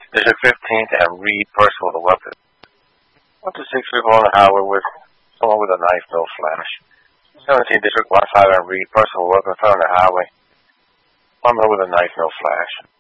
District 15th and Reed, person with a weapon. Up to 6 people on the highway with someone with a knife, no flash. 17th District 15 and Reed, person with a weapon found on the highway. One man with a knife, no flash.